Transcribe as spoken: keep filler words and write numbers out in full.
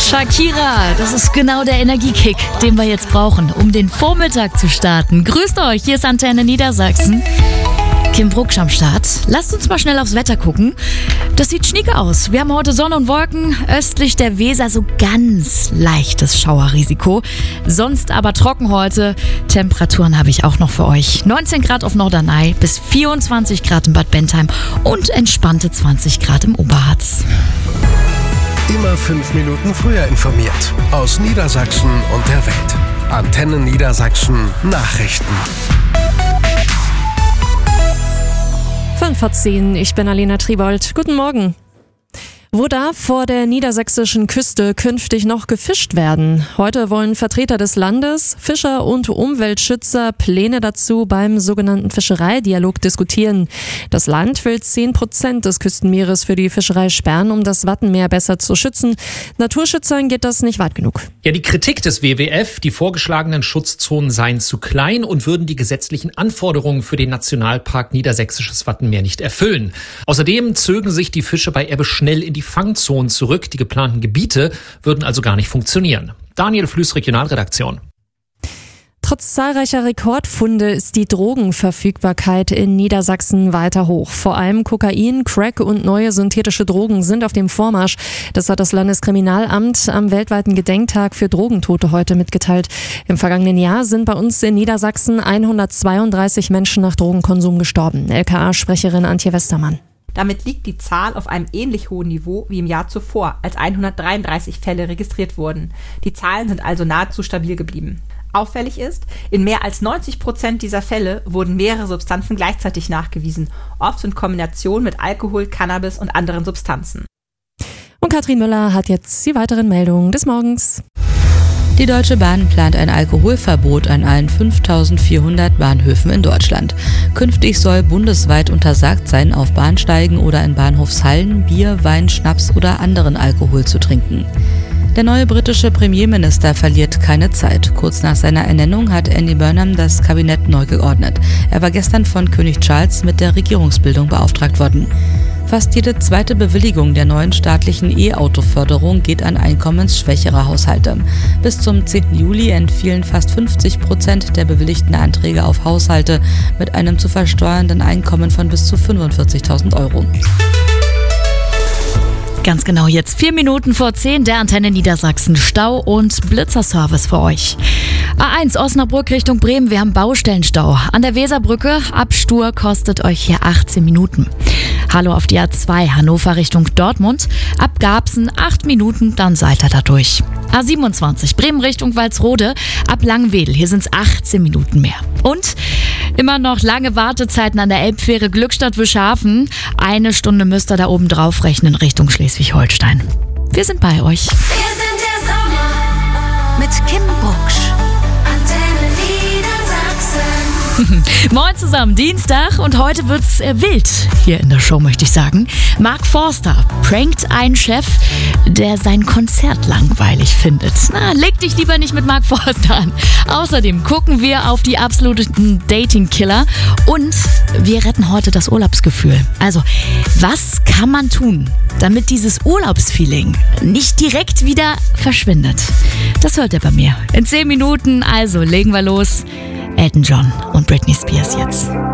Shakira, das ist genau der Energiekick, den wir jetzt brauchen, um den Vormittag zu starten. Grüßt euch, hier ist Antenne Niedersachsen. Kim Brucksch am Start. Lasst uns mal schnell aufs Wetter gucken. Das sieht schnieke aus. Wir haben heute Sonne und Wolken. Östlich der Weser so ganz leichtes Schauerrisiko. Sonst aber trocken heute. Temperaturen habe ich auch noch für euch. neunzehn Grad auf Norderney bis vierundzwanzig Grad in Bad Bentheim und entspannte zwanzig Grad im Oberharz. Immer fünf Minuten früher informiert. Aus Niedersachsen und der Welt. Antenne Niedersachsen Nachrichten. fünf vor zehn, ich bin Alena Tribold. Guten Morgen. Wo darf vor der niedersächsischen Küste künftig noch gefischt werden? Heute wollen Vertreter des Landes, Fischer und Umweltschützer Pläne dazu beim sogenannten Fischereidialog diskutieren. Das Land will zehn Prozent des Küstenmeeres für die Fischerei sperren, um das Wattenmeer besser zu schützen. Naturschützern geht das nicht weit genug. Ja, die Kritik des W W F, die vorgeschlagenen Schutzzonen seien zu klein und würden die gesetzlichen Anforderungen für den Nationalpark Niedersächsisches Wattenmeer nicht erfüllen. Außerdem zögen sich die Fische bei Ebbe schnell in die Fangzonen zurück. Die geplanten Gebiete würden also gar nicht funktionieren. Daniel Flüß, Regionalredaktion. Trotz zahlreicher Rekordfunde ist die Drogenverfügbarkeit in Niedersachsen weiter hoch. Vor allem Kokain, Crack und neue synthetische Drogen sind auf dem Vormarsch. Das hat das Landeskriminalamt am weltweiten Gedenktag für Drogentote heute mitgeteilt. Im vergangenen Jahr sind bei uns in Niedersachsen hundertzweiunddreißig Menschen nach Drogenkonsum gestorben. L K A-Sprecherin Antje Westermann. Damit liegt die Zahl auf einem ähnlich hohen Niveau wie im Jahr zuvor, als hundertdreiunddreißig Fälle registriert wurden. Die Zahlen sind also nahezu stabil geblieben. Auffällig ist, in mehr als neunzig Prozent dieser Fälle wurden mehrere Substanzen gleichzeitig nachgewiesen, oft in Kombination mit Alkohol, Cannabis und anderen Substanzen. Und Katrin Müller hat jetzt die weiteren Meldungen des Morgens. Die Deutsche Bahn plant ein Alkoholverbot an allen fünftausendvierhundert Bahnhöfen in Deutschland. Künftig soll bundesweit untersagt sein, auf Bahnsteigen oder in Bahnhofshallen Bier, Wein, Schnaps oder anderen Alkohol zu trinken. Der neue britische Premierminister verliert keine Zeit. Kurz nach seiner Ernennung hat Andy Burnham das Kabinett neu geordnet. Er war gestern von König Charles mit der Regierungsbildung beauftragt worden. Fast jede zweite Bewilligung der neuen staatlichen E-Auto-Förderung geht an einkommensschwächere Haushalte. Bis zum zehnten Juli entfielen fast fünfzig Prozent der bewilligten Anträge auf Haushalte mit einem zu versteuernden Einkommen von bis zu fünfundvierzigtausend Euro. Ganz genau jetzt vier Minuten vor zehn, der Antenne Niedersachsen Stau- und Blitzerservice für euch. A eins Osnabrück Richtung Bremen, wir haben Baustellenstau. An der Weserbrücke, Abstur kostet euch hier achtzehn Minuten. Hallo auf die A zwei, Hannover Richtung Dortmund. Ab Garbsen acht Minuten, dann seid ihr da durch. A siebenundzwanzig, Bremen Richtung Walsrode. Ab Langwedel, hier sind es achtzehn Minuten mehr. Und immer noch lange Wartezeiten an der Elbfähre Glückstadt-Wischhafen. Eine Stunde müsst ihr da oben drauf rechnen Richtung Schleswig-Holstein. Wir sind bei euch. Wir sind der Sommer mit Kim Brucksch. Antenne Niedersachsen. Moin zusammen, Dienstag und heute wird's äh, wild hier in der Show, möchte ich sagen. Mark Forster prankt einen Chef, der sein Konzert langweilig findet. Na, leg dich lieber nicht mit Mark Forster an. Außerdem gucken wir auf die absoluten Dating-Killer und wir retten heute das Urlaubsgefühl. Also, was kann man tun, damit dieses Urlaubsfeeling nicht direkt wieder verschwindet? Das hört ihr bei mir. In zehn Minuten, also legen wir los. Elton John und Britney Spears jetzt.